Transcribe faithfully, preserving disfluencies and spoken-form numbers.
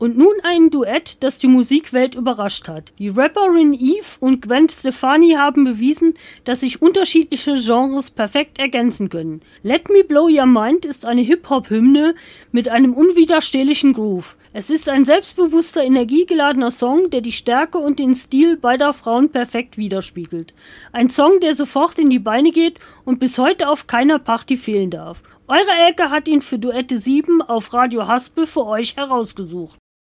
Und nun ein Duett, das die Musikwelt überrascht hat. Die Rapperin Eve und Gwen Stefani haben bewiesen, dass sich unterschiedliche Genres perfekt ergänzen können. Let Me Blow Your Mind ist eine Hip-Hop-Hymne mit einem unwiderstehlichen Groove. Es ist ein selbstbewusster, energiegeladener Song, der die Stärke und den Stil beider Frauen perfekt widerspiegelt. Ein Song, der sofort in die Beine geht und bis heute auf keiner Party fehlen darf. Eure Elke hat ihn für Duette sieben auf Radio Haspel für euch herausgesucht.